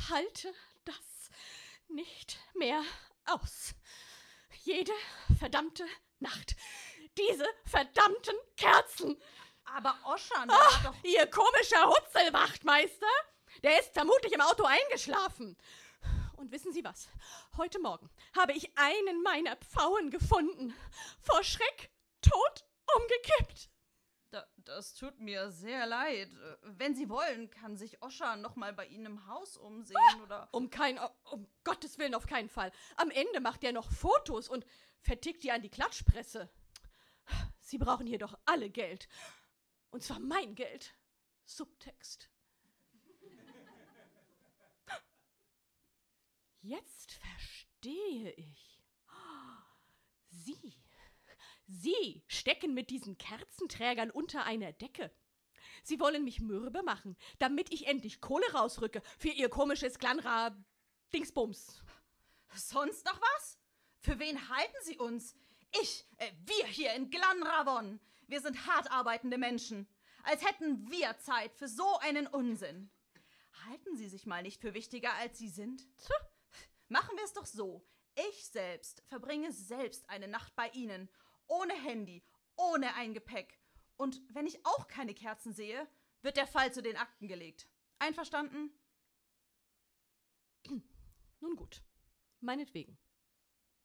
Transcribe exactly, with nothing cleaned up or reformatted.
halte das nicht mehr aus. Jede verdammte Nacht. Diese verdammten Kerzen. Aber Oschan, Ach, doch... Ihr komischer Hutzelwachtmeister, der ist vermutlich im Auto eingeschlafen. Und wissen Sie was? Heute Morgen habe ich einen meiner Pfauen gefunden. Vor Schreck tot umgekippt. Da, das tut mir sehr leid. Wenn Sie wollen, kann sich Oschan noch mal bei Ihnen im Haus umsehen, ah, oder... Um kein, um Gottes Willen, auf keinen Fall. Am Ende macht er noch Fotos und vertickt die an die Klatschpresse. Sie brauchen hier doch alle Geld. Und zwar mein Geld. Subtext. Jetzt verstehe ich. Sie, Sie stecken mit diesen Kerzenträgern unter einer Decke. Sie wollen mich mürbe machen, damit ich endlich Kohle rausrücke für Ihr komisches Glanra-Dingsbums. Sonst noch was? Für wen halten Sie uns? Ich, äh, wir hier in Glanravon. Wir sind hart arbeitende Menschen. Als hätten wir Zeit für so einen Unsinn. Halten Sie sich mal nicht für wichtiger, als Sie sind? Tja. Machen wir es doch so. Ich selbst verbringe selbst eine Nacht bei Ihnen. Ohne Handy, ohne ein Gepäck. Und wenn ich auch keine Kerzen sehe, wird der Fall zu den Akten gelegt. Einverstanden? Nun gut, meinetwegen.